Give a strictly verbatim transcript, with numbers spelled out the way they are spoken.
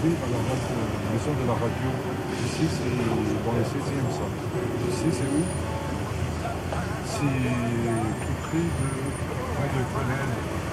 écouté à la radio, la maison de la radio. Ici, c'est dans le seizième, ça. Ici, c'est où? C'est tout près de, près de Grenelle.